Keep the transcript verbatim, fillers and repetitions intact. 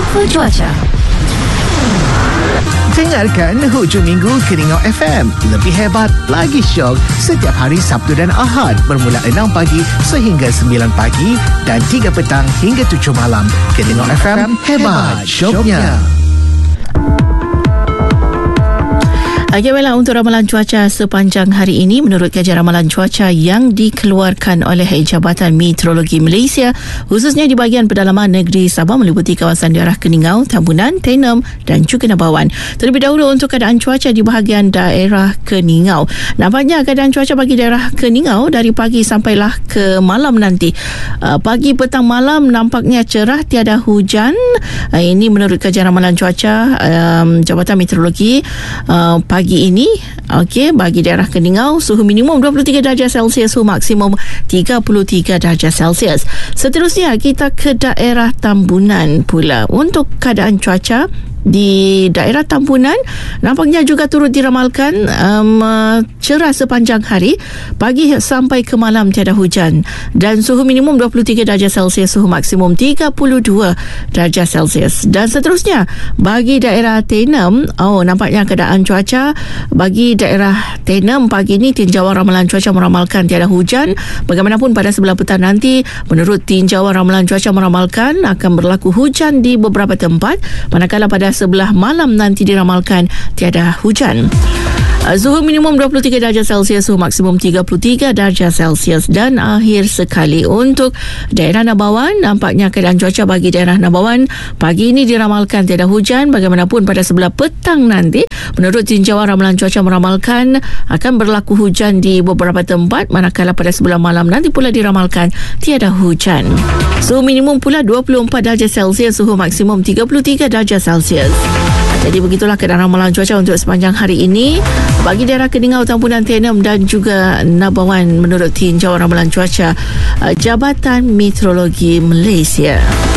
Info Cuaca. Dengarkan Hujung Minggu Keningau F M. Lebih hebat, lagi syok setiap hari Sabtu dan Ahad bermula enam pagi sehingga sembilan pagi dan tiga petang hingga tujuh malam. Keningau F M, hebat syoknya. Okey, baiklah, untuk ramalan cuaca sepanjang hari ini menurut kajian ramalan cuaca yang dikeluarkan oleh Jabatan Meteorologi Malaysia, khususnya di bahagian pedalaman negeri Sabah meliputi kawasan daerah Keningau, Tambunan, Tenem dan juga Nabawan. Terlebih dahulu untuk keadaan cuaca di bahagian daerah Keningau. Nampaknya keadaan cuaca bagi daerah Keningau dari pagi sampailah ke malam nanti. Uh, pagi, petang, malam nampaknya cerah, tiada hujan. Uh, ini menurut kajian ramalan cuaca um, Jabatan Meteorologi uh, pagi ini. Okey, bagi daerah Keningau suhu minimum dua puluh tiga darjah Celsius, suhu maksimum tiga puluh tiga darjah Celsius. Seterusnya kita ke daerah Tambunan pula. Untuk keadaan cuaca di daerah Tambunan nampaknya juga turut diramalkan um, cerah sepanjang hari, pagi sampai ke malam tiada hujan dan suhu minimum dua puluh tiga darjah Celsius, suhu maksimum tiga puluh dua darjah Celsius. Dan seterusnya bagi daerah Tenem, oh nampaknya keadaan cuaca bagi daerah Tenem pagi ini tinjauan ramalan cuaca meramalkan tiada hujan. Bagaimanapun pada sebelah petang nanti menurut tinjauan ramalan cuaca meramalkan akan berlaku hujan di beberapa tempat, manakala pada sebelah malam nanti diramalkan tiada hujan. Suhu minimum dua puluh tiga darjah Celsius, suhu maksimum tiga puluh tiga darjah Celsius. Dan akhir sekali untuk daerah Nabawan, nampaknya keadaan cuaca bagi daerah Nabawan pagi ini diramalkan tiada hujan. Bagaimanapun pada sebelah petang nanti menurut tinjauan ramalan cuaca meramalkan akan berlaku hujan di beberapa tempat, manakala pada sebelah malam nanti pula diramalkan tiada hujan. Suhu minimum pula dua puluh empat darjah Celsius, suhu maksimum tiga puluh tiga darjah Celsius. Jadi begitulah keadaan ramalan cuaca untuk sepanjang hari ini bagi daerah Keningau, Tambunan, Tenem dan juga Nabawan menurut tinjauan ramalan cuaca Jabatan Meteorologi Malaysia.